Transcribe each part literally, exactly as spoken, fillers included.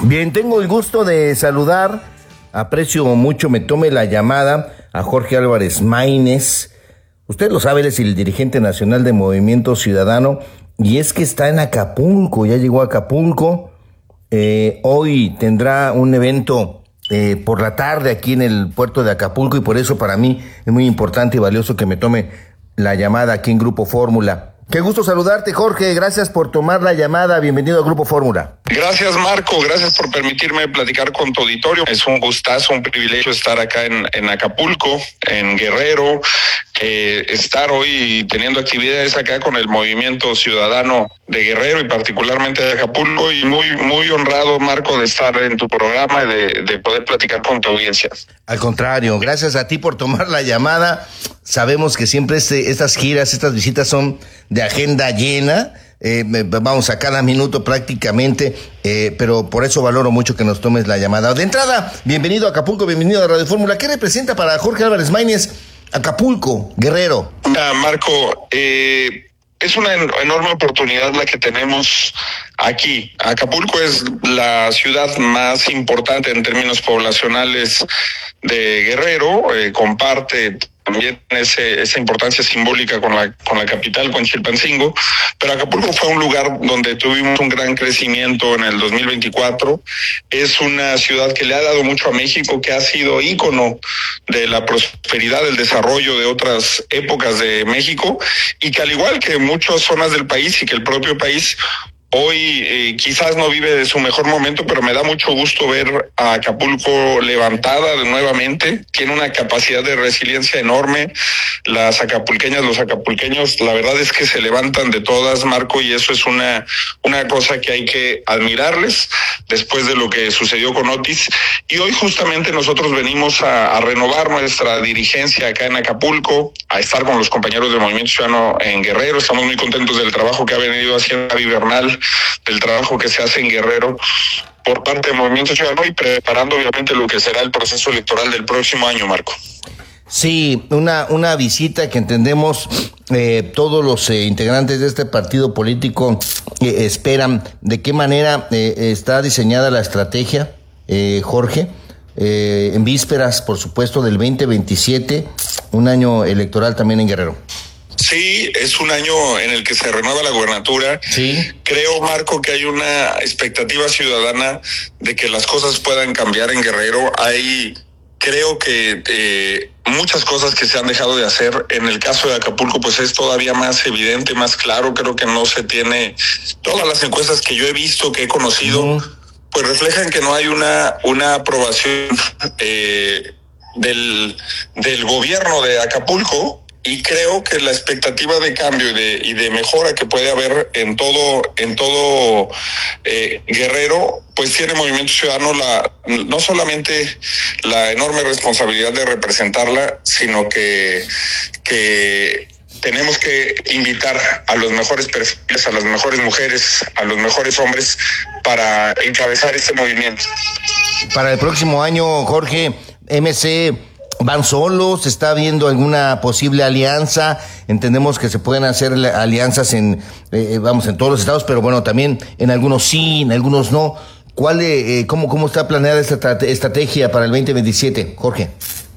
Bien, tengo el gusto de saludar, aprecio mucho, me tome la llamada a Jorge Álvarez Maínez. Usted lo sabe, él es el dirigente nacional de Movimiento Ciudadano y es que está en Acapulco, ya llegó a Acapulco. Eh, hoy tendrá un evento eh, por la tarde aquí en el puerto de Acapulco y por eso para mí es muy importante y valioso que me tome la llamada aquí en Grupo Fórmula. Qué gusto saludarte, Jorge, gracias por tomar la llamada, bienvenido a Grupo Fórmula. Gracias, Marco, gracias por permitirme platicar con tu auditorio. Es un gustazo, un privilegio estar acá en, en Acapulco, en Guerrero, eh, estar hoy teniendo actividades acá con el Movimiento Ciudadano de Guerrero y particularmente de Acapulco, y muy muy honrado, Marco, de estar en tu programa y de, de poder platicar con tu audiencia. Al contrario, gracias a ti por tomar la llamada. Sabemos que siempre este, estas giras, estas visitas son de agenda llena, eh, vamos a cada minuto prácticamente, eh, pero por eso valoro mucho que nos tomes la llamada. De entrada, bienvenido a Acapulco, bienvenido a Radio Fórmula. ¿Qué representa para Jorge Álvarez Maínez Acapulco, Guerrero? Ah, Marco, eh, es una en- enorme oportunidad la que tenemos aquí. Acapulco es la ciudad más importante en términos poblacionales de Guerrero, eh, comparte también ese, esa importancia simbólica con la con la capital, con Chilpancingo, pero Acapulco fue un lugar donde tuvimos un gran crecimiento en el dos mil veinticuatro. Es una ciudad que le ha dado mucho a México, que ha sido ícono de la prosperidad, del desarrollo de otras épocas de México, y que al igual que muchas zonas del país y que el propio país, hoy eh, quizás no vive de su mejor momento, pero me da mucho gusto ver a Acapulco levantada de nuevamente. Tiene una capacidad de resiliencia enorme. Las acapulqueñas, los acapulqueños, la verdad es que se levantan de todas, Marco, y eso es una, una cosa que hay que admirarles después de lo que sucedió con Otis. Y hoy justamente nosotros venimos a, a renovar nuestra dirigencia acá en Acapulco, a estar con los compañeros del Movimiento Ciudadano en Guerrero. Estamos muy contentos del trabajo que ha venido haciendo Gaby Bernal, del trabajo que se hace en Guerrero por parte del Movimiento Ciudadano y preparando obviamente lo que será el proceso electoral del próximo año, Marco. Sí, una, una visita que entendemos eh, todos los eh, integrantes de este partido político eh, esperan. ¿De qué manera eh, está diseñada la estrategia, eh, Jorge? Eh, en vísperas, por supuesto, del veinte veintisiete, un año electoral también en Guerrero. Sí, es un año en el que se renueva la gubernatura. Sí. Creo, Marco, que hay una expectativa ciudadana de que las cosas puedan cambiar en Guerrero. Hay, creo que eh, muchas cosas que se han dejado de hacer. En el caso de Acapulco, pues es todavía más evidente, más claro. Creo que no se tiene, todas las encuestas que yo he visto, que he conocido, uh-huh. pues reflejan que no hay una, una aprobación eh, del, del gobierno de Acapulco. Y creo que la expectativa de cambio y de, y de mejora que puede haber en todo, en todo eh, Guerrero, pues tiene Movimiento Ciudadano la, no solamente la enorme responsabilidad de representarla, sino que, que tenemos que invitar a los mejores perfiles, a las mejores mujeres, a los mejores hombres para encabezar este movimiento. Para el próximo año, Jorge, M C... ¿van solos? ¿Está habiendo alguna posible alianza? Entendemos que se pueden hacer alianzas en, eh, vamos, en todos los estados, pero bueno, también en algunos sí, en algunos no. ¿Cuál, eh, cómo, cómo está planeada esta estrategia para el veinte veintisiete, Jorge?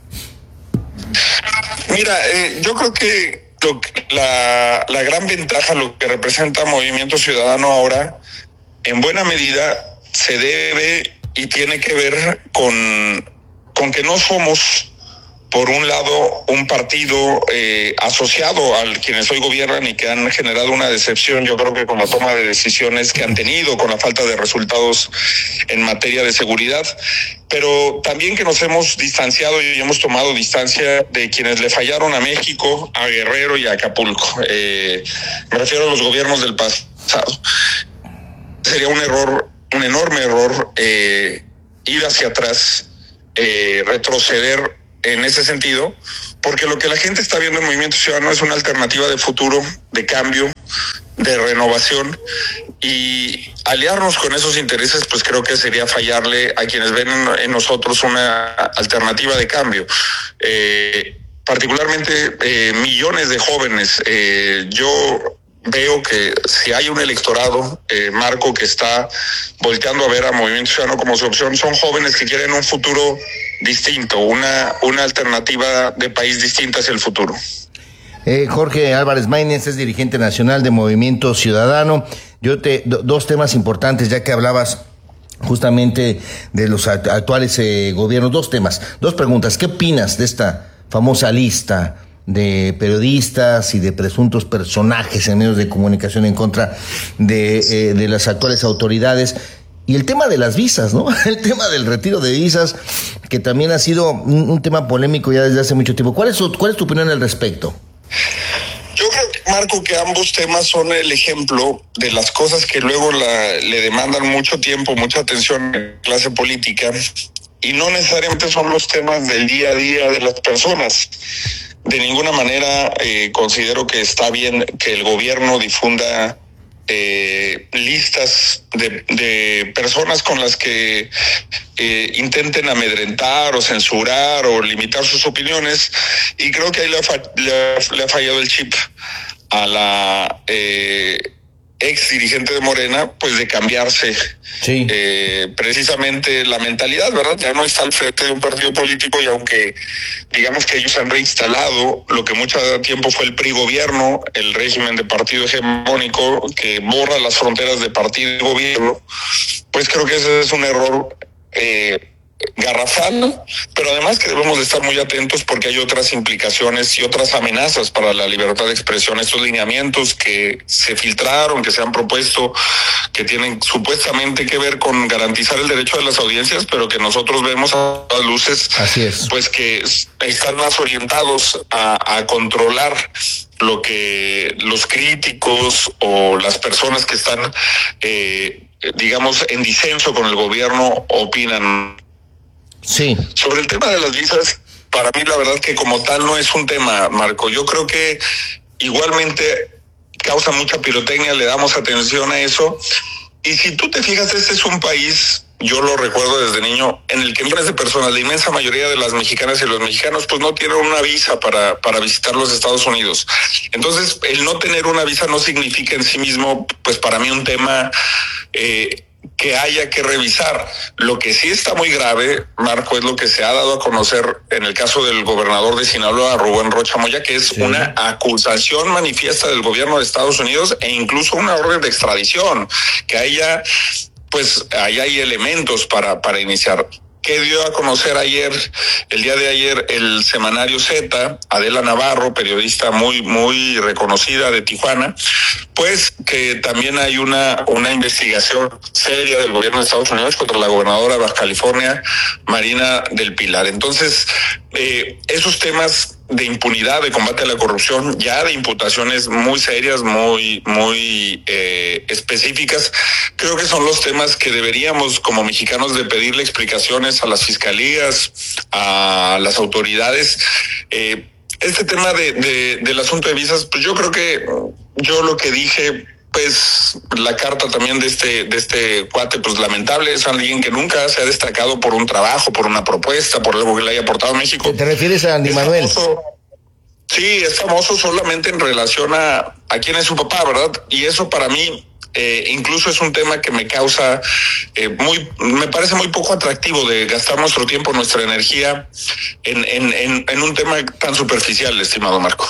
Mira, eh, yo creo que lo, la, la gran ventaja, lo que representa Movimiento Ciudadano ahora, en buena medida, se debe y tiene que ver con, con que no somos, por un lado, un partido eh, asociado al quienes hoy gobiernan y que han generado una decepción, yo creo que con la toma de decisiones que han tenido, con la falta de resultados en materia de seguridad, pero también que nos hemos distanciado y hemos tomado distancia de quienes le fallaron a México, a Guerrero y a Acapulco. Eh, me refiero a los gobiernos del pasado. Sería un error, un enorme error, eh, ir hacia atrás, eh, retroceder en ese sentido, porque lo que la gente está viendo en Movimiento Ciudadano es una alternativa de futuro, de cambio, de renovación, y aliarnos con esos intereses, pues creo que sería fallarle a quienes ven en nosotros una alternativa de cambio. Eh, particularmente eh, millones de jóvenes. Eh, yo veo que si hay un electorado, eh, Marco, que está volteando a ver a Movimiento Ciudadano como su opción, son jóvenes que quieren un futuro distinto, una, una alternativa de país distinta hacia el futuro. Eh, Jorge Álvarez Maínez es dirigente nacional de Movimiento Ciudadano. Yo te do, dos temas importantes, ya que hablabas justamente de los actuales eh, gobiernos, dos temas, dos preguntas. ¿Qué opinas de esta famosa lista de periodistas y de presuntos personajes en medios de comunicación en contra de, eh, de las actuales autoridades? Y el tema de las visas, ¿no? El tema del retiro de visas, que también ha sido un, un tema polémico ya desde hace mucho tiempo. ¿Cuál es, su, cuál es tu opinión al respecto? Yo creo, Marco, que ambos temas son el ejemplo de las cosas que luego la, le demandan mucho tiempo, mucha atención en la clase política, y no necesariamente son los temas del día a día de las personas. De ninguna manera eh, considero que está bien que el gobierno difunda eh, listas de, de personas con las que eh, intenten amedrentar o censurar o limitar sus opiniones, y creo que ahí le ha, fa- le ha, le ha fallado el chip a la eh, ex dirigente de Morena, pues de cambiarse sí. eh, precisamente la mentalidad, ¿verdad? Ya no está al frente de un partido político, y aunque digamos que ellos han reinstalado lo que mucho tiempo fue el P R I gobierno, el régimen de partido hegemónico que borra las fronteras de partido y gobierno, pues creo que ese es un error eh, garrafal, pero además que debemos de estar muy atentos porque hay otras implicaciones y otras amenazas para la libertad de expresión. Estos lineamientos que se filtraron, que se han propuesto, que tienen supuestamente que ver con garantizar el derecho de las audiencias, pero que nosotros vemos a las luces, así es, pues que están más orientados a, a controlar lo que los críticos o las personas que están, eh, digamos, en disenso con el gobierno opinan. Sí. Sobre el tema de las visas, para mí la verdad que como tal no es un tema, Marco. Yo creo que igualmente causa mucha pirotecnia, le damos atención a eso. Y si tú te fijas, este es un país, yo lo recuerdo desde niño, en el que millones de personas, la inmensa mayoría de las mexicanas y los mexicanos, pues no tienen una visa para, para visitar los Estados Unidos. Entonces, el no tener una visa no significa en sí mismo, pues para mí un tema eh, que haya que revisar. Lo que sí está muy grave, Marco, es lo que se ha dado a conocer en el caso del gobernador de Sinaloa, Rubén Rocha Moya, que es sí. una acusación manifiesta del gobierno de Estados Unidos e incluso una orden de extradición, que haya, pues, ahí hay elementos para, para iniciar. Que dio a conocer ayer, el día de ayer, el semanario Z, Adela Navarro, periodista muy, muy reconocida de Tijuana, pues que también hay una, una investigación seria del gobierno de Estados Unidos contra la gobernadora de Baja California, Marina del Pilar. Entonces, eh, esos temas de impunidad, de combate a la corrupción, ya de imputaciones muy serias, muy, muy eh, específicas, creo que son los temas que deberíamos como mexicanos de pedirle explicaciones a las fiscalías, a las autoridades. Eh, este tema de, de, del asunto de visas, pues yo creo que yo lo que dije, pues la carta también de este de este cuate, pues lamentable, es alguien que nunca se ha destacado por un trabajo, por una propuesta, por algo que le haya aportado a México. ¿Te refieres a Andy Manuel? Famoso, sí, es famoso solamente en relación a, a quién es su papá, ¿verdad? Y eso para mí eh, incluso es un tema que me causa eh, muy, me parece muy poco atractivo de gastar nuestro tiempo, nuestra energía en, en, en, en un tema tan superficial, estimado Marco.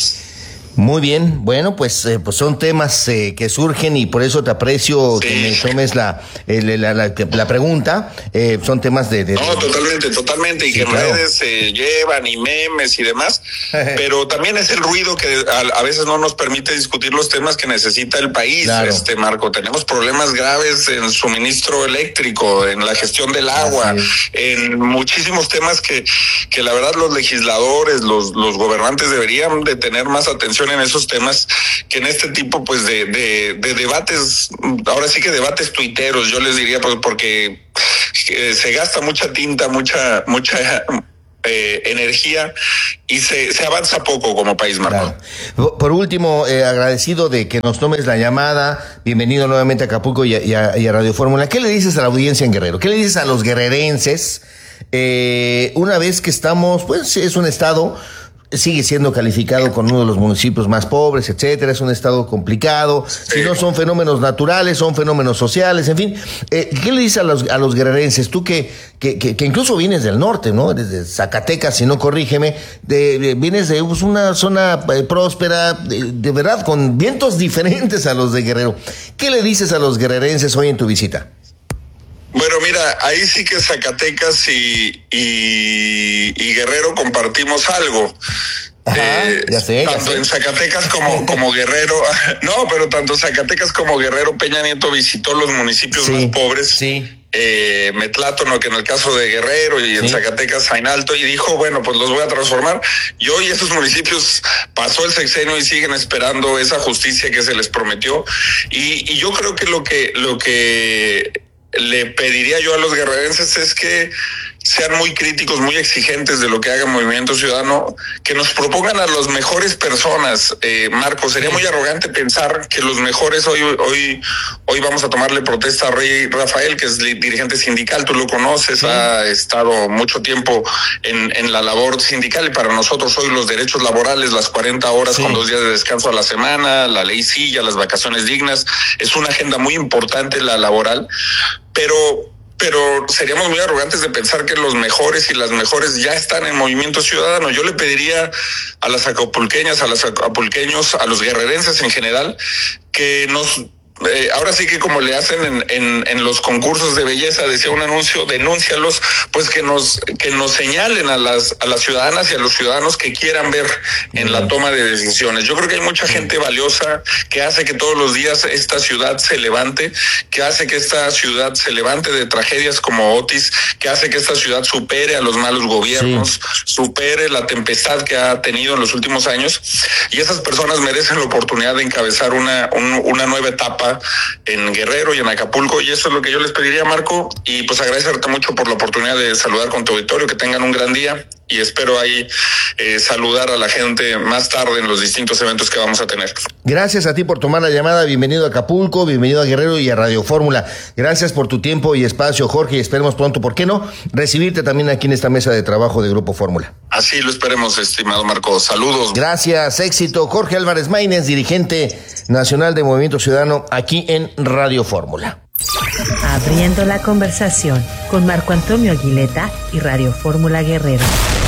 Muy bien, bueno, pues, eh, pues son temas eh, que surgen y por eso te aprecio sí. que me tomes la, el, la, la, la pregunta. Eh, son temas de, de... No, totalmente, totalmente, y sí, que en claro. redes se eh, llevan y memes y demás, pero también es el ruido que a, a veces no nos permite discutir los temas que necesita el país, claro. este Marco. Tenemos problemas graves en suministro eléctrico, en la gestión del agua, en muchísimos temas que, que la verdad los legisladores, los, los gobernantes deberían de tener más atención en esos temas que en este tipo pues de, de, de debates, ahora sí que debates tuiteros, yo les diría, pues porque eh, se gasta mucha tinta, mucha, mucha eh, energía y se, se avanza poco como país, Marco. Claro. Por último, eh, agradecido de que nos tomes la llamada, bienvenido nuevamente a Acapulco y a, y a, y a Radio Fórmula. ¿Qué le dices a la audiencia en Guerrero? ¿Qué le dices a los guerrerenses? Eh, una vez que estamos, pues es un estado sigue siendo calificado con uno de los municipios más pobres, etcétera. Es un estado complicado. Si no son fenómenos naturales, son fenómenos sociales, en fin. Eh, ¿Qué le dices a los, a los guerrerenses? Tú que, que, que, que incluso vienes del norte, ¿no? Desde Zacatecas, si no corrígeme, de, de, vienes de pues, una zona eh, próspera, de, de verdad, con vientos diferentes a los de Guerrero. ¿Qué le dices a los guerrerenses hoy en tu visita? Bueno, mira, ahí sí que Zacatecas y, y, y Guerrero compartimos algo. Ajá, eh, ya sé, ya tanto sé. en Zacatecas como, como Guerrero, no, pero tanto Zacatecas como Guerrero, Peña Nieto visitó los municipios Sí, más pobres. sí. Eh, Metlátono, que en el caso de Guerrero y en Sí. Zacatecas, Zainalto, y dijo, bueno, pues los voy a transformar. Y hoy esos municipios pasó el sexenio y siguen esperando esa justicia que se les prometió. Y, y yo creo que lo que, lo que le pediría yo a los guerrerenses es que sean muy críticos, muy exigentes de lo que haga Movimiento Ciudadano, que nos propongan a las mejores personas. Eh, Marco, sería muy arrogante pensar que los mejores hoy, hoy, hoy vamos a tomarle protesta a Rey Rafael, que es dirigente sindical, tú lo conoces, sí. Ha estado mucho tiempo en, en la labor sindical, y para nosotros hoy los derechos laborales, las cuarenta horas sí. con dos días de descanso a la semana, la ley silla, las vacaciones dignas, es una agenda muy importante la laboral, pero pero seríamos muy arrogantes de pensar que los mejores y las mejores ya están en Movimiento Ciudadano. Yo le pediría a las acapulqueñas, a los acapulqueños, a los guerrerenses en general, que nos... Eh, ahora sí que como le hacen en, en, en los concursos de belleza, decía un anuncio, denúncialos, pues que nos que nos señalen a las a las ciudadanas y a los ciudadanos que quieran ver en la toma de decisiones. Yo creo que hay mucha gente valiosa que hace que todos los días esta ciudad se levante, que hace que esta ciudad se levante de tragedias como Otis, que hace que esta ciudad supere a los malos gobiernos, sí. supere la tempestad que ha tenido en los últimos años, y esas personas merecen la oportunidad de encabezar una un, una nueva etapa en Guerrero y en Acapulco, y eso es lo que yo les pediría, Marco, y pues agradecerte mucho por la oportunidad de saludar con tu auditorio, que tengan un gran día, y espero ahí eh, saludar a la gente más tarde en los distintos eventos que vamos a tener. Gracias a ti por tomar la llamada, bienvenido a Acapulco, bienvenido a Guerrero y a Radio Fórmula. Gracias por tu tiempo y espacio, Jorge, y esperemos pronto, ¿por qué no?, recibirte también aquí en esta mesa de trabajo de Grupo Fórmula. Así lo esperemos, estimado Marco. Saludos. Gracias, éxito. Jorge Álvarez Maínez, dirigente nacional de Movimiento Ciudadano, aquí en Radio Fórmula. Abriendo la conversación con Marco Antonio Aguileta y Radio Fórmula Guerrero.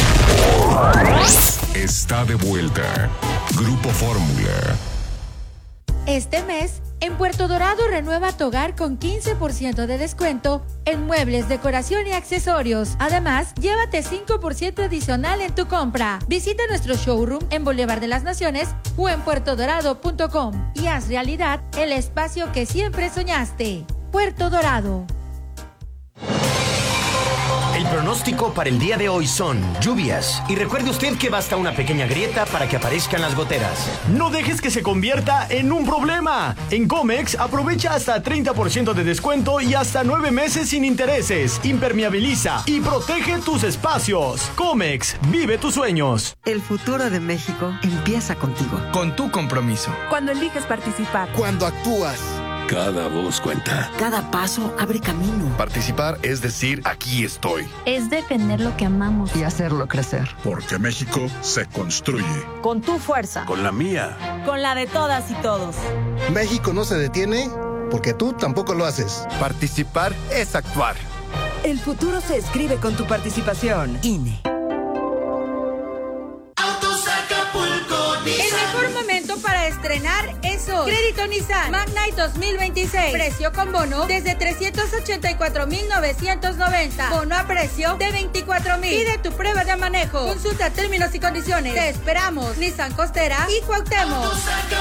Está de vuelta Grupo Fórmula. Este mes, en Puerto Dorado renueva tu hogar con quince por ciento de descuento en muebles, decoración y accesorios. Además, llévate cinco por ciento adicional en tu compra. Visita nuestro showroom en Boulevard de las Naciones o en puerto dorado punto com y haz realidad el espacio que siempre soñaste. Puerto Dorado. El pronóstico para el día de hoy son lluvias. Y recuerde usted que basta una pequeña grieta para que aparezcan las goteras. No dejes que se convierta en un problema. En Comex aprovecha hasta treinta por ciento de descuento y hasta nueve meses sin intereses. Impermeabiliza y protege tus espacios. Comex, vive tus sueños. El futuro de México empieza contigo. Con tu compromiso. Cuando eliges participar. Cuando actúas. Cada voz cuenta. Cada paso abre camino. Participar es decir, aquí estoy. Es defender lo que amamos. Y hacerlo crecer. Porque México se construye. Con tu fuerza. Con la mía. Con la de todas y todos. México no se detiene porque tú tampoco lo haces. Participar es actuar. El futuro se escribe con tu participación. I N E. El mejor momento para estrenar es hoy. Crédito Nissan Magnite dos mil veintiséis. Precio con bono desde trescientos ochenta y cuatro mil novecientos noventa. Bono a precio de veinticuatro mil. Pide tu prueba de manejo. Consulta términos y condiciones. Te esperamos. Nissan Costera y Cuauhtémoc.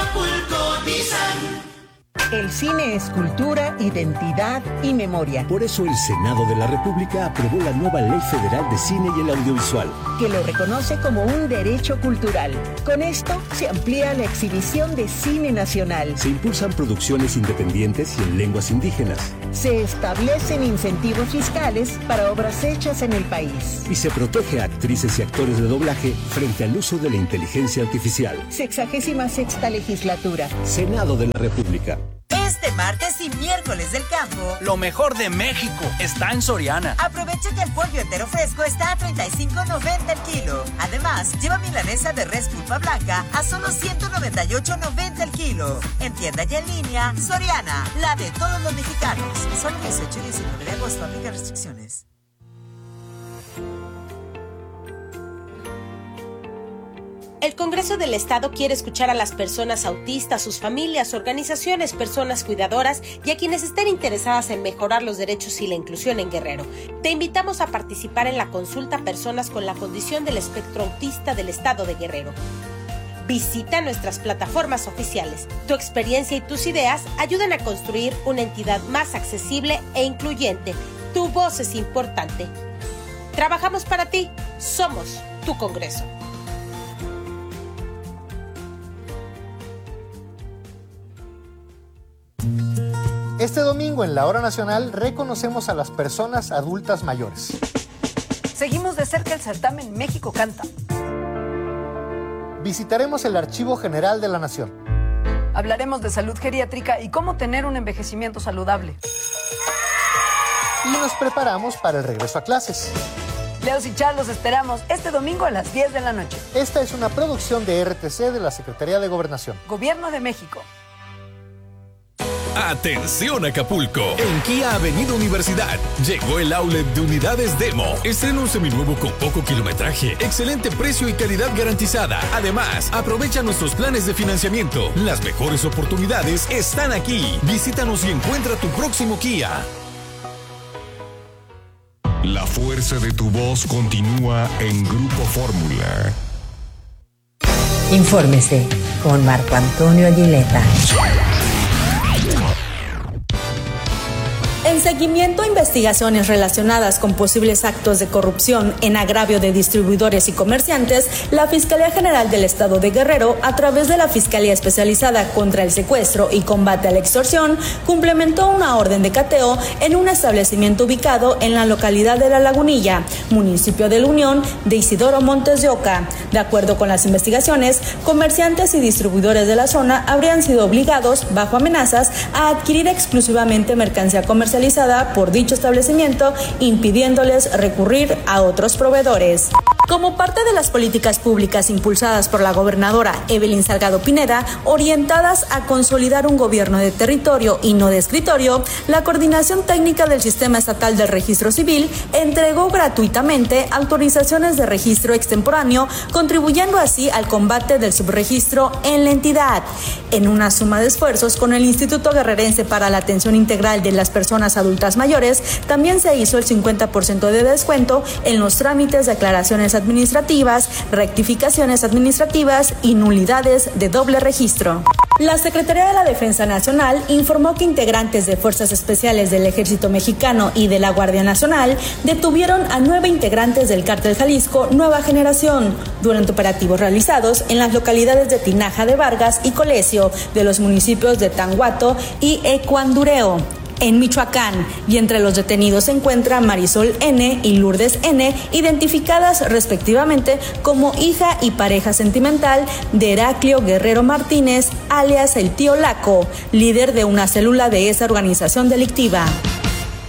El cine es cultura, identidad y memoria. Por eso el Senado de la República aprobó la nueva Ley Federal de Cine y el Audiovisual, que lo reconoce como un derecho cultural. Con esto se amplía la exhibición de cine nacional. Se impulsan producciones independientes y en lenguas indígenas. Se establecen incentivos fiscales para obras hechas en el país. Y se protege a actrices y actores de doblaje frente al uso de la inteligencia artificial. Sexagésima sexta legislatura. Senado de la República. Este martes y miércoles del campo, lo mejor de México está en Soriana. Aprovecha que el pollo entero fresco está a treinta y cinco noventa el kilo. Además, lleva milanesa de res pulpa blanca a solo ciento noventa y ocho noventa el kilo. En tienda y en línea, Soriana, la de todos los mexicanos. Solo dieciocho y diecinueve de agosto, aplica restricciones. El Congreso del Estado quiere escuchar a las personas autistas, sus familias, organizaciones, personas cuidadoras y a quienes estén interesadas en mejorar los derechos y la inclusión en Guerrero. Te invitamos a participar en la consulta a personas con la condición del espectro autista del Estado de Guerrero. Visita nuestras plataformas oficiales. Tu experiencia y tus ideas ayudan a construir una entidad más accesible e incluyente. Tu voz es importante. Trabajamos para ti. Somos tu Congreso. Este domingo en la Hora Nacional reconocemos a las personas adultas mayores. Seguimos de cerca el certamen México Canta. Visitaremos el Archivo General de la Nación. Hablaremos de salud geriátrica y cómo tener un envejecimiento saludable. Y nos preparamos para el regreso a clases. Leos y Charlos esperamos este domingo a las diez de la noche. Esta es una producción de R T C de la Secretaría de Gobernación. Gobierno de México. Atención Acapulco, en Kia Avenida Universidad llegó el outlet de unidades Demo. Estrena un seminuevo con poco kilometraje, excelente precio y calidad garantizada. Además, aprovecha nuestros planes de financiamiento. Las mejores oportunidades están aquí. Visítanos y encuentra tu próximo Kia. La fuerza de tu voz continúa en Grupo Fórmula. Infórmese con Marco Antonio Aguileta. En seguimiento a investigaciones relacionadas con posibles actos de corrupción en agravio de distribuidores y comerciantes, la Fiscalía General del Estado de Guerrero, a través de la Fiscalía Especializada contra el Secuestro y Combate a la Extorsión, complementó una orden de cateo en un establecimiento ubicado en la localidad de La Lagunilla, municipio de La Unión de Isidoro Montes de Oca. De acuerdo con las investigaciones, comerciantes y distribuidores de la zona habrían sido obligados, bajo amenazas, a adquirir exclusivamente mercancía comercial por dicho establecimiento, impidiéndoles recurrir a otros proveedores. Como parte de las políticas públicas impulsadas por la gobernadora Evelyn Salgado Pineda, orientadas a consolidar un gobierno de territorio y no de escritorio, la Coordinación Técnica del Sistema Estatal del Registro Civil entregó gratuitamente autorizaciones de registro extemporáneo, contribuyendo así al combate del subregistro en la entidad. En una suma de esfuerzos con el Instituto Guerrerense para la Atención Integral de las Personas Adultas Mayores, también se hizo el cincuenta por ciento de descuento en los trámites de aclaraciones administrativas, rectificaciones administrativas y nulidades de doble registro. La Secretaría de la Defensa Nacional informó que integrantes de Fuerzas Especiales del Ejército Mexicano y de la Guardia Nacional detuvieron a nueve integrantes del Cártel Jalisco Nueva Generación durante operativos realizados en las localidades de Tinaja de Vargas y Colesio, de los municipios de Tanguato y Ecuandureo, en Michoacán, y entre los detenidos se encuentra Marisol N. y Lourdes N., identificadas respectivamente como hija y pareja sentimental de Heraclio Guerrero Martínez, alias el Tío Laco, líder de una célula de esa organización delictiva.